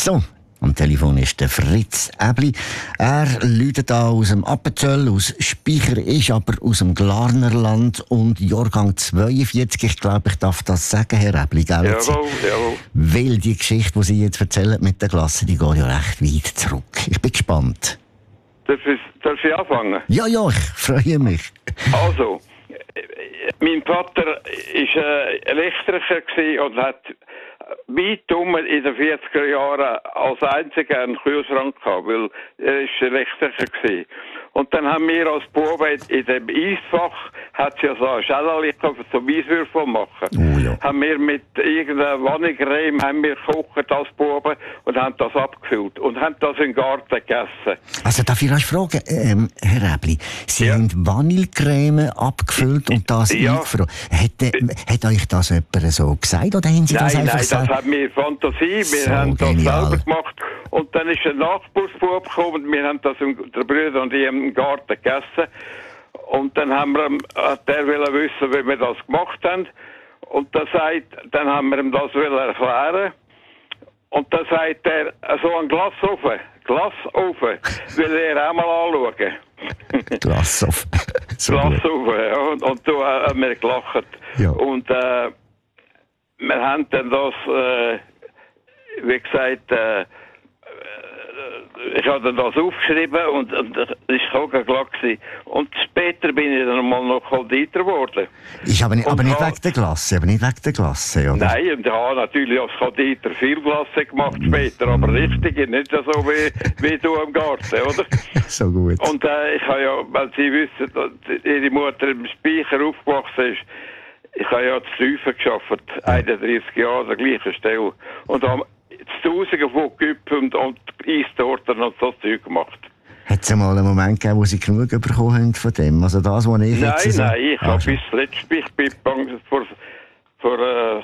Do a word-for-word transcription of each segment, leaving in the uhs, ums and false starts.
So, am Telefon ist der Fritz Äbli. Er läutet da aus dem Appenzell, aus Speicher, ist aber aus dem Glarnerland und Jahrgang zweiundvierzig. Ich glaube, ich darf das sagen, Herr Äbli, gell? Jawohl, jawohl. Weil die Geschichte, die Sie jetzt erzählen mit der Klasse, die geht ja recht weit zurück. Ich bin gespannt. Darf ich, darf ich anfangen? Ja, ja, ich freue mich. Also, mein Vater war äh, Elektriker gewesen und hat weit um in den vierziger Jahren als einziger einen Kühlschrank gehabt, weil er ist Elektriker gewesen. Und dann haben wir als Buben in dem Eisfach, hat es ja so ein Schällerli zum Eiswürfel machen. Oh ja. Haben wir mit irgendeiner Vanillecreme haben wir gekocht als Buben und haben das abgefüllt und haben das im Garten gegessen. Also darf ich euch fragen, ähm, Herr Äbli, Sie Ja. haben Vanillecreme abgefüllt und das Ja. eingefroren. Hat, äh, hat euch das jemand so gesagt oder haben Sie das Nein, einfach nein, so? das haben wir Fantasie. Wir So haben das genial. selber gemacht. Und dann ist ein Nachbarsbub gekommen und wir haben das, im, der Brüder und ich, im Garten gegessen. Und dann haben wir, ihm- hat der wollte wissen, wie wir das gemacht haben. Und dann, sagt, dann haben wir ihm das wollen erklären. Und dann sagt er, so ein Glasofen, Glasofen, will er auch mal anschauen. Glas auf. So gut. Glasofen, ja. Und, und da haben wir gelacht. Ja. Und äh, wir haben dann das, äh, wie gesagt, äh, ich habe dann das aufgeschrieben und, und das war auch klar gewesen. Und später bin ich dann mal noch Konditor geworden. Ist aber nicht, Und aber nicht ha- wegen der Glasse, aber nicht wegen der Glasse, oder? Nein, und ich habe natürlich als Konditor viel Glasse gemacht später, aber richtig, nicht so wie, wie du im Garten, oder? So gut. Und äh, ich habe ja, weil Sie wissen, dass Ihre Mutter im Speicher aufgewachsen ist, ich habe ja zu Tüfen gearbeitet, einunddreißig Jahre an der gleichen Stelle. Und habe Tausende von Küppen und, und Eistorten und so Zeug gemacht. Hat es mal einen Moment gegeben, wo Sie genug bekommen haben von dem? Also das, was ich Nein, jetzt so... nein, ich Ah, habe schon. bis zuletzt, ich bin pens- vor, vor äh,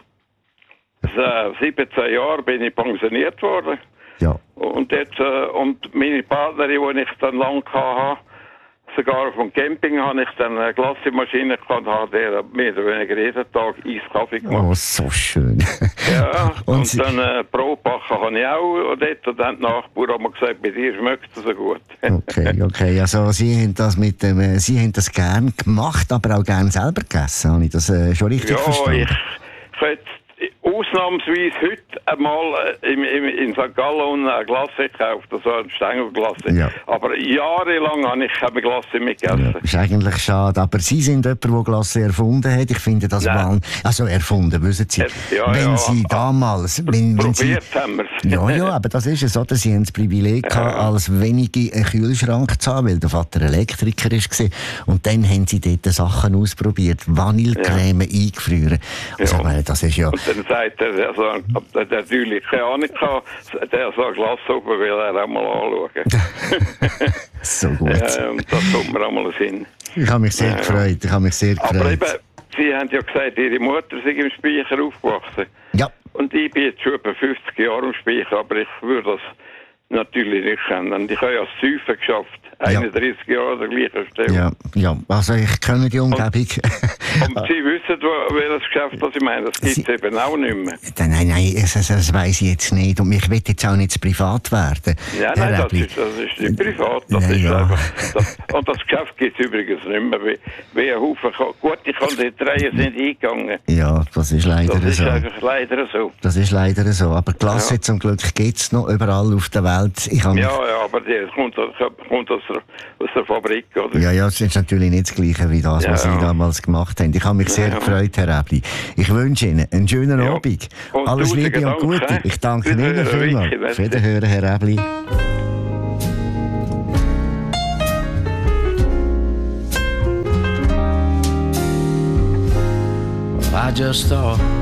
so siebzehn Jahren bin ich pensioniert worden. Ja. Und jetzt, äh, und meine Partnerin, die ich dann lang hatte, sogar vom Camping habe ich dann eine Glassemaschine gehabt, habe der mehr oder weniger jeden Tag Eiskaffee gemacht. Oh, so schön. Ja, Und und, Sie- dann äh, Brotbacken habe ich auch dort. Und dann hat die Nachbarn haben gesagt, bei dir schmeckt es so gut. Okay, okay. Also Sie haben das mit dem, äh, Sie haben das gern gemacht, aber auch gern selber gegessen. Habe ich das äh, schon richtig Ja, verstanden? ich, ich hätte ausnahmsweise heute einmal äh, im, im, in Sankt Gallen eine Glasse gekauft, also eine Stängelglasse. Ja. Aber jahrelang habe ich keine Glasse mehr gegessen. Ja, ist eigentlich schade, aber Sie sind jemand, der Glasse erfunden hat. Ich finde das Nein. wahnsinnig. Also erfunden, wissen Sie. Ja, wenn ja. Sie damals... Wenn, wenn Sie, Probiert haben wir es. ja, ja, aber das ist es, oder? Sie haben das Privileg gehabt, als wenige einen Kühlschrank zu haben, weil der Vater Elektriker war. Und dann haben Sie dort Sachen ausprobiert. Vanillecreme eingefrieren. Also, Ja. ich meine, das ist ja... Und dann sagt er, der, so, der, der natürlich keine Ahnung gehabt, der so ein Glas Suppe will er auch mal anschauen. So gut. Ja, und das kommt mir auch mal hin. Ich habe mich sehr Ja. gefreut. Ich habe mich sehr Aber gefreut. eben, Sie haben ja gesagt, Ihre Mutter sei im Speicher aufgewachsen. Ja. Und ich bin jetzt schon etwa fünfzig Jahre im Speicher, aber ich würde das natürlich nicht kennen. Ich habe ja als Säufen geschafft, einunddreißig Jahre an der gleichen Stelle. Ja, ja, also ich kenne die Umgebung. Und Sie wissen, wo- welches Geschäft das ich meine, das gibt es eben auch nicht mehr. Nein, nein, das, das, das weiss ich jetzt nicht. Und ich will jetzt auch nicht zu privat werden. Ja, Herr nein, das Äbli. ist, das ist nicht privat. Das Ja, ist ja. einfach, das, und das Geschäft gibt es übrigens nicht mehr. Wie, wie ein Haufen. Gute Konditoreien sind eingegangen. Ja, das ist leider Das ist so. einfach leider so. Das ist leider so. Aber Glasse Ja. zum Glück gibt es noch überall auf der Welt. Ich habe mich- Ja, ja, aber die kommt, aus- kommt aus, der, aus der Fabrik, oder? ja, ja, es ist natürlich nicht das Gleiche wie das, Ja, was Sie ja. damals gemacht haben. Ich habe mich sehr Ja. gefreut, Herr Äbli. Ich wünsche Ihnen einen schönen Ja. Abend. Und Alles tausend Liebe und Dank, Gute. hä? Ich danke Ihnen Wiederhören, vielmals. Vicky, Auf merci. Wiederhören, Herr Äbli. I just thought